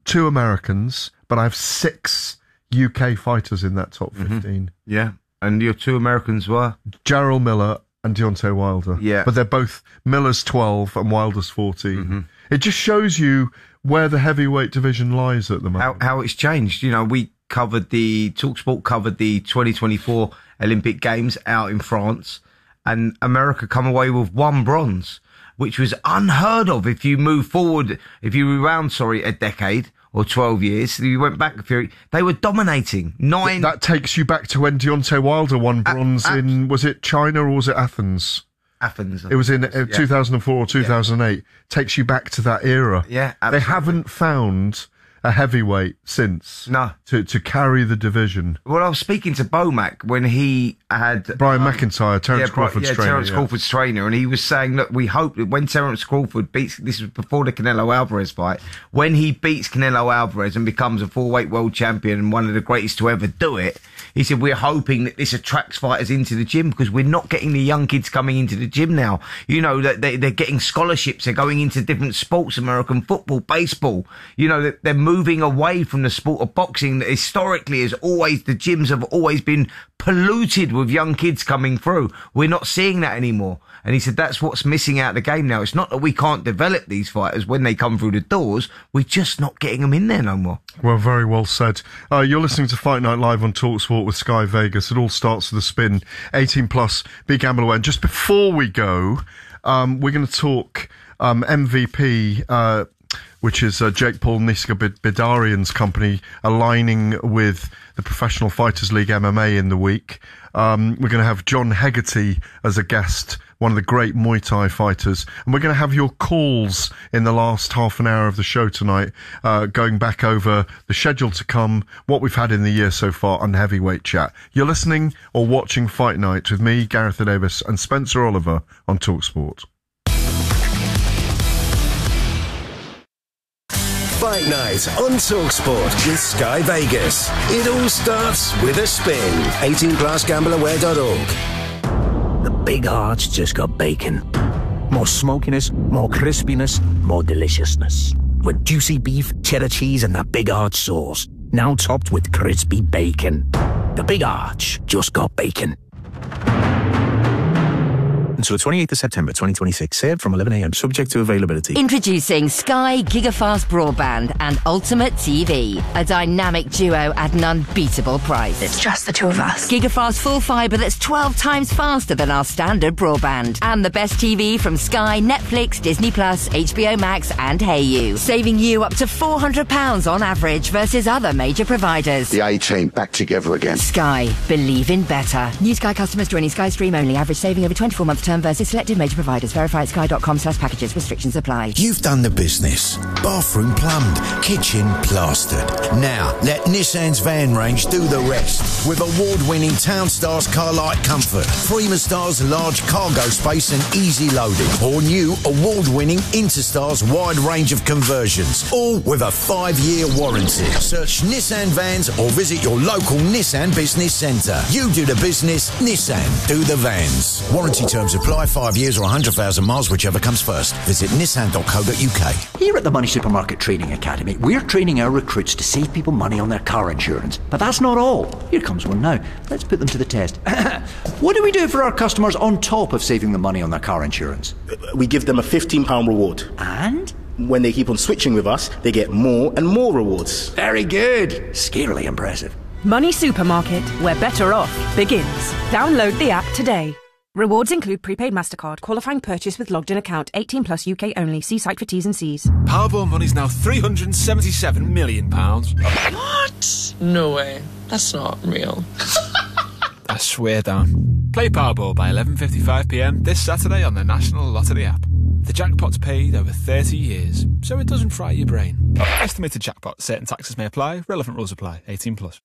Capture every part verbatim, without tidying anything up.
two Americans, but I have six U K fighters in that top fifteen. Mm-hmm. Yeah, and your two Americans were? Jarrell Miller and Deontay Wilder. Yeah. But they're both, Miller's twelve and Wilder's fourteen. Mm-hmm. It just shows you where the heavyweight division lies at the moment. How, how it's changed. You know, we covered the, TalkSport covered the twenty twenty-four Olympic Games out in France, and America come away with one bronze, which was unheard of if you move forward, if you rewound, sorry, a decade or twelve years. You went back a few, they were dominating. Nine. That takes you back to when Deontay Wilder won bronze at, at, in, was it China or was it Athens? Athens. It was in uh, yeah. two thousand four or two thousand eight. Yeah. Takes you back to that era. Yeah, absolutely. They haven't found a heavyweight since. No. To, to carry the division. Well, I was speaking to Bomac when he had... Brian um, McIntyre, Terence yeah, Crawford's yeah, trainer. Terence yeah. Crawford's trainer, and he was saying, look, we hope that when Terence Crawford beats... This was before the Canelo Alvarez fight. When he beats Canelo Alvarez and becomes a four-weight world champion and one of the greatest to ever do it, he said, we're hoping that this attracts fighters into the gym because we're not getting the young kids coming into the gym now. You know, that they, they're getting scholarships. They're going into different sports, American football, baseball. You know, they're moving away from the sport of boxing that historically is always, the gyms have always been polluted with young kids coming through. We're not seeing that anymore. And he said that's what's missing out of the game now. It's not that we can't develop these fighters when they come through the doors. We're just not getting them in there no more. Well, very well said. Uh, you're listening to Fight Night Live on TalkSport with Sky Vegas. It all starts with a spin. eighteen plus, Big Gamble Away. And just before we go, um, we're going to talk um, M V P, uh, which is uh, Jake Paul Niska Bidarian's company, aligning with the Professional Fighters League M M A in the week. Um, we're going to have John Hegarty as a guest, one of the great Muay Thai fighters. And we're going to have your calls in the last half an hour of the show tonight, uh, going back over the schedule to come, what we've had in the year so far, and heavyweight chat. You're listening or watching Fight Night with me, Gareth Davis, and Spencer Oliver on TalkSport. Fight Night on TalkSport with Sky Vegas. It all starts with a spin. eighteen plus gamble aware dot org. The Big Arch just got bacon. More smokiness, more crispiness, more deliciousness. With juicy beef, cheddar cheese, and that Big Arch sauce. Now topped with crispy bacon. The Big Arch just got bacon. Until the twenty-eighth of September twenty twenty-six. Served from eleven a.m. Subject to availability. Introducing Sky Gigafast Broadband and Ultimate T V. A dynamic duo at an unbeatable price. It's just the two of us. Gigafast full fibre that's twelve times faster than our standard broadband. And the best T V from Sky, Netflix, Disney Plus, H B O Max and Hey You. Saving you up to four hundred pounds on average versus other major providers. The A-team back together again. Sky. Believe in better. New Sky customers joining Sky Stream only. Average saving over twenty-four month term versus selected major providers. Verify at sky.com slash packages. Restrictions apply. You've done the business. Bathroom plumbed. Kitchen plastered. Now, let Nissan's van range do the rest. With award-winning Town Stars Car-Light Comfort, Prima Stars large cargo space and easy loading, or new award-winning Interstars wide range of conversions, all with a five-year warranty. Search Nissan Vans or visit your local Nissan Business Centre. You do the business, Nissan do the vans. Warranty terms apply, five years or one hundred thousand miles, whichever comes first. Visit nissan dot co dot uk. Here at the Money Supermarket Training Academy, we're training our recruits to save people money on their car insurance. But that's not all. Here comes one now. Let's put them to the test. What do we do for our customers on top of saving them money on their car insurance? We give them a fifteen pounds reward. And? When they keep on switching with us, they get more and more rewards. Very good. Scarily impressive. Money Supermarket, where better off begins. Download the app today. Rewards include prepaid MasterCard, qualifying purchase with logged in account, eighteen plus U K only. See site for T's and C's. Powerball money's now three hundred seventy-seven million pounds. What? No way. That's not real. I swear down. Play Powerball by eleven fifty-five p m this Saturday on the National Lottery app. The jackpot's paid over thirty years, so it doesn't fry your brain. Estimated jackpot. Certain taxes may apply. Relevant rules apply. eighteen plus.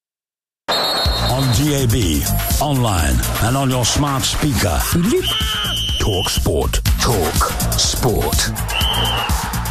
On D A B, online, and on your smart speaker. Talk Sport. Talk Sport.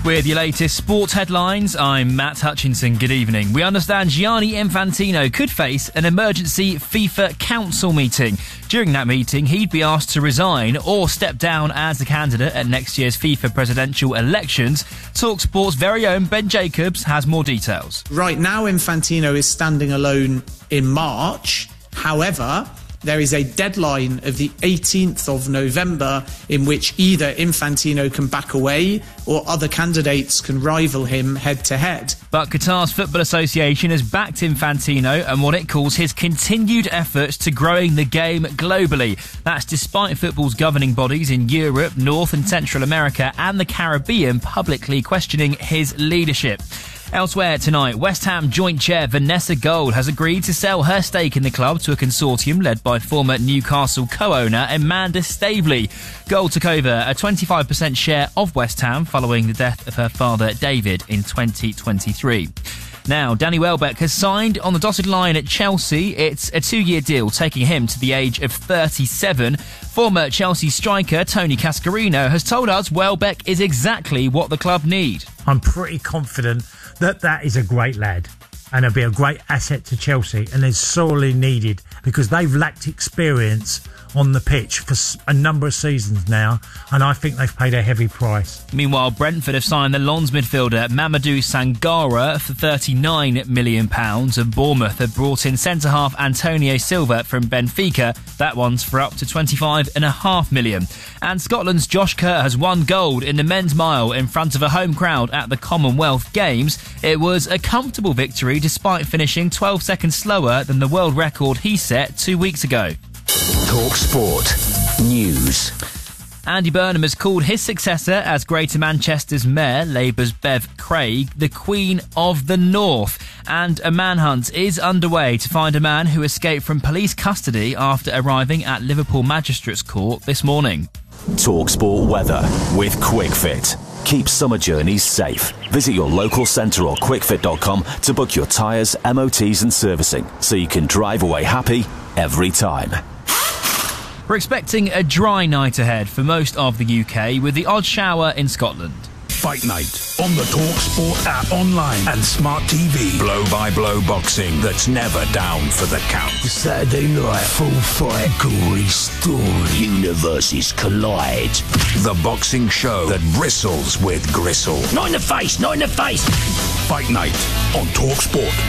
With your latest sports headlines, I'm Matt Hutchinson. Good evening. We understand Gianni Infantino could face an emergency FIFA council meeting. During that meeting, he'd be asked to resign or step down as a candidate at next year's FIFA presidential elections. TalkSport's very own Ben Jacobs has more details. Right now, Infantino is standing alone in March. However, there is a deadline of the eighteenth of November in which either Infantino can back away or other candidates can rival him head-to-head. But Qatar's Football Association has backed Infantino and what it calls his continued efforts to growing the game globally. That's despite football's governing bodies in Europe, North and Central America and the Caribbean publicly questioning his leadership. Elsewhere tonight, West Ham joint chair Vanessa Gold has agreed to sell her stake in the club to a consortium led by former Newcastle co-owner Amanda Staveley. Gold took over a twenty-five percent share of West Ham following the death of her father David in twenty twenty-three. Now, Danny Welbeck has signed on the dotted line at Chelsea. It's a two-year deal taking him to the age of thirty-seven. Former Chelsea striker Tony Cascarino has told us Welbeck is exactly what the club need. I'm pretty confident that that is a great lad and he'll be a great asset to Chelsea, and is sorely needed because they've lacked experience on the pitch for a number of seasons now, and I think they've paid a heavy price. Meanwhile, Brentford have signed the Lens midfielder Mamadou Sangara for thirty-nine million pounds, and Bournemouth have brought in centre-half Antonio Silva from Benfica. That one's for up to twenty-five point five million pounds. And Scotland's Josh Kerr has won gold in the men's mile in front of a home crowd at the Commonwealth Games. It was a comfortable victory despite finishing twelve seconds slower than the world record he set two weeks ago. Talk Sport News. Andy Burnham has called his successor as Greater Manchester's Mayor, Labour's Bev Craig, the Queen of the North. And a manhunt is underway to find a man who escaped from police custody after arriving at Liverpool Magistrates Court this morning. Talk Sport weather with QuickFit. Keep summer journeys safe. Visit your local centre or quick fit dot com to book your tyres, M O Ts and servicing so you can drive away happy every time. We're expecting a dry night ahead for most of the U K, with the odd shower in Scotland. Fight Night on the TalkSport app, online and smart T V. Blow-by-blow boxing that's never down for the count. Saturday night, full fight, gory story. Universes collide. The boxing show that bristles with gristle. Not in the face, not in the face. Fight Night on TalkSport.